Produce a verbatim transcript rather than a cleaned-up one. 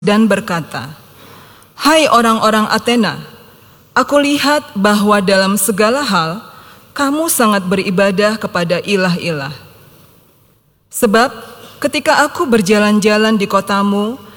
dan berkata, "Hai orang-orang Athena, aku lihat bahwa dalam segala hal kamu sangat beribadah kepada ilah-ilah. Sebab ketika aku berjalan-jalan di kotamu